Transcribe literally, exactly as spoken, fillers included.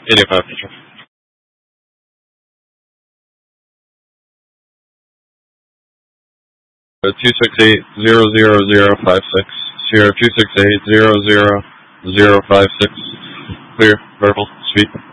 India five Control. Uh, two six eight zero zero zero five six. Sierra two six eight zero zero zero five six. Clear, verbal, speak.